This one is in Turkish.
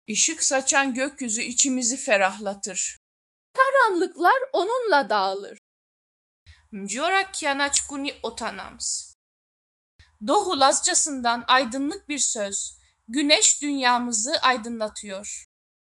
Işık saçan gökyüzü içimizi ferahlatır. Karanlıklar onunla dağılır. Mjora kianaçkuni otanams. Doğu Lazcasından aydınlık bir söz, güneş dünyamızı aydınlatıyor.